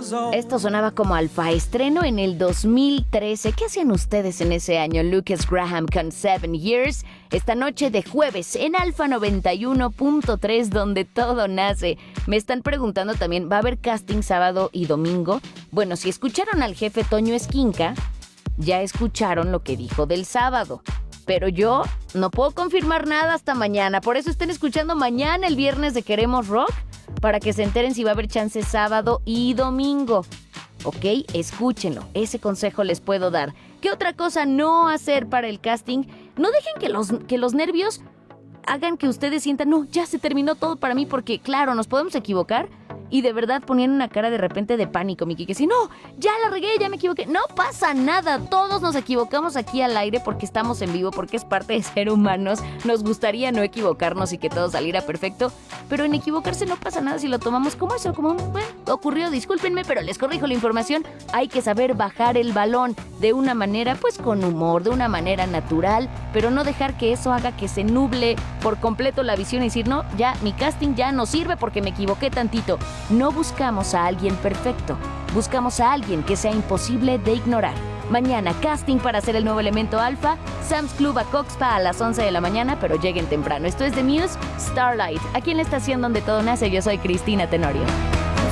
Esto sonaba como Alfa, estreno en el 2013. ¿Qué hacían ustedes en ese año? Lucas Graham con 7 Years. Esta noche de jueves en Alfa 91.3, donde todo nace. Me están preguntando también, ¿va a haber casting sábado y domingo? Bueno, si escucharon al jefe Toño Esquinca, ya escucharon lo que dijo del sábado. Pero yo no puedo confirmar nada hasta mañana. Por eso estén escuchando mañana el viernes de Queremos Rock, para que se enteren si va a haber chance sábado y domingo. ¿Ok? Escúchenlo. Ese consejo les puedo dar. ¿Qué otra cosa no hacer para el casting? No dejen que los nervios hagan que ustedes sientan, no, ya se terminó todo para mí, porque claro, nos podemos equivocar. Y de verdad ponían una cara de repente de pánico, Miki, que si no, ya la regué, ya me equivoqué. No pasa nada, todos nos equivocamos aquí al aire porque estamos en vivo, porque es parte de ser humanos. Nos gustaría no equivocarnos y que todo saliera perfecto, pero en equivocarse no pasa nada si lo tomamos como eso, como un, bueno, ocurrió, discúlpenme, pero les corrijo la información. Hay que saber bajar el balón de una manera, pues con humor, de una manera natural, pero no dejar que eso haga que se nuble por completo la visión y decir, no, ya mi casting ya no sirve porque me equivoqué tantito. No buscamos a alguien perfecto, buscamos a alguien que sea imposible de ignorar. Mañana, casting para ser el nuevo elemento alfa, Sam's Club a Coxpa a las 11 de la mañana, pero lleguen temprano. Esto es The Muse, Starlight, aquí en la estación donde todo nace. Yo soy Cristina Tenorio.